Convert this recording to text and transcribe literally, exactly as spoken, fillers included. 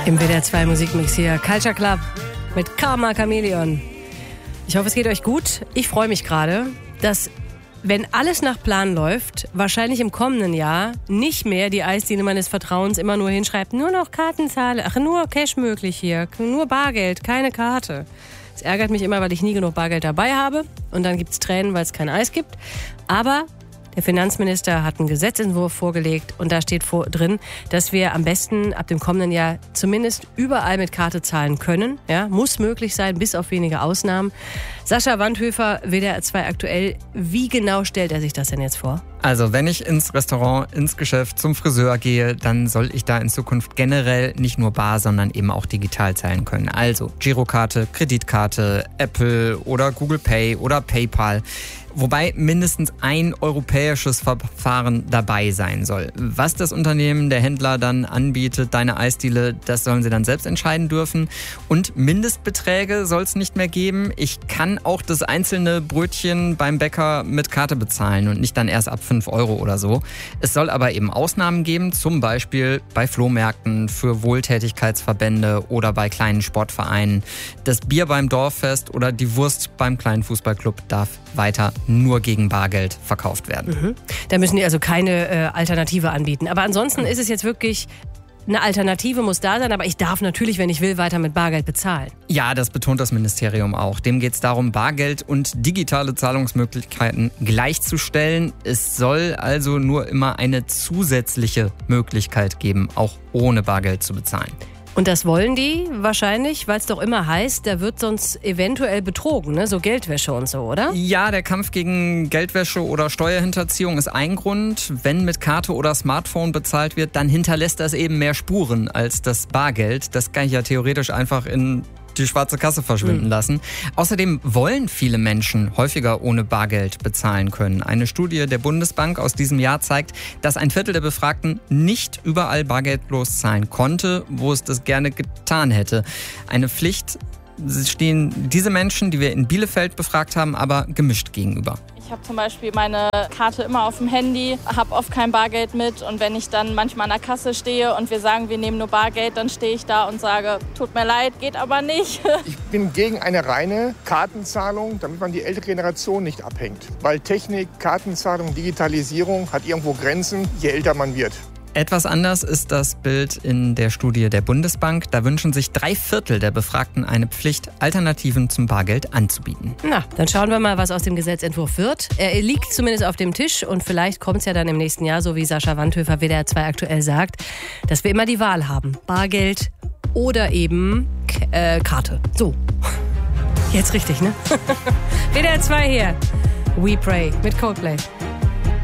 Im W D R zwei Musikmix hier, Culture Club mit Karma Chameleon. Ich hoffe, es geht euch gut. Ich freue mich gerade, dass, wenn alles nach Plan läuft, wahrscheinlich im kommenden Jahr nicht mehr die Eisdiele meines Vertrauens immer nur hinschreibt, nur noch Kartenzahle, ach, nur Cash möglich hier, nur Bargeld, keine Karte. Es ärgert mich immer, weil ich nie genug Bargeld dabei habe und dann gibt's Tränen, weil es kein Eis gibt. Aber der Finanzminister hat einen Gesetzentwurf vorgelegt und da steht vor, drin, dass wir am besten ab dem kommenden Jahr zumindest überall mit Karte zahlen können. Ja, muss möglich sein, bis auf wenige Ausnahmen. Sascha Wandhöfer, W D R zwei aktuell. Wie genau stellt er sich das denn jetzt vor? Also wenn ich ins Restaurant, ins Geschäft, zum Friseur gehe, dann soll ich da in Zukunft generell nicht nur bar, sondern eben auch digital zahlen können. Also Girokarte, Kreditkarte, Apple oder Google Pay oder PayPal. Wobei mindestens ein europäisches Verfahren dabei sein soll. Was das Unternehmen, der Händler dann anbietet, deine Eisdiele, das sollen sie dann selbst entscheiden dürfen. Und Mindestbeträge soll es nicht mehr geben. Ich kann auch das einzelne Brötchen beim Bäcker mit Karte bezahlen und nicht dann erst ab fünf Euro oder so. Es soll aber eben Ausnahmen geben, zum Beispiel bei Flohmärkten, für Wohltätigkeitsverbände oder bei kleinen Sportvereinen. Das Bier beim Dorffest oder die Wurst beim kleinen Fußballclub darf weiter nur gegen Bargeld verkauft werden. Mhm. Da müssen die also keine äh, Alternative anbieten. Aber ansonsten ist es jetzt wirklich, eine Alternative muss da sein, aber ich darf natürlich, wenn ich will, weiter mit Bargeld bezahlen. Ja, das betont das Ministerium auch. Dem geht es darum, Bargeld und digitale Zahlungsmöglichkeiten gleichzustellen. Es soll also nur immer eine zusätzliche Möglichkeit geben, auch ohne Bargeld zu bezahlen. Und das wollen die wahrscheinlich, weil es doch immer heißt, da wird sonst eventuell betrogen, ne? So Geldwäsche und so, oder? Ja, der Kampf gegen Geldwäsche oder Steuerhinterziehung ist ein Grund. Wenn mit Karte oder Smartphone bezahlt wird, dann hinterlässt das eben mehr Spuren als das Bargeld. Das kann ich ja theoretisch einfach in die schwarze Kasse verschwinden lassen. Außerdem wollen viele Menschen häufiger ohne Bargeld bezahlen können. Eine Studie der Bundesbank aus diesem Jahr zeigt, dass ein Viertel der Befragten nicht überall bargeldlos zahlen konnte, wo es das gerne getan hätte. Eine Pflicht stehen diese Menschen, die wir in Bielefeld befragt haben, aber gemischt gegenüber. Ich habe zum Beispiel meine Karte immer auf dem Handy, habe oft kein Bargeld mit und wenn ich dann manchmal an der Kasse stehe und wir sagen, wir nehmen nur Bargeld, dann stehe ich da und sage, tut mir leid, geht aber nicht. Ich bin gegen eine reine Kartenzahlung, damit man die ältere Generation nicht abhängt. Weil Technik, Kartenzahlung, Digitalisierung hat irgendwo Grenzen, je älter man wird. Etwas anders ist das Bild in der Studie der Bundesbank. Da wünschen sich drei Viertel der Befragten eine Pflicht, Alternativen zum Bargeld anzubieten. Na, dann schauen wir mal, was aus dem Gesetzentwurf wird. Er liegt zumindest auf dem Tisch und vielleicht kommt es ja dann im nächsten Jahr, so wie Sascha Wandhöfer W D R zwei aktuell sagt, dass wir immer die Wahl haben. Bargeld oder eben äh, Karte. So, jetzt richtig, ne? W D R zwei hier. We Pray mit Coldplay.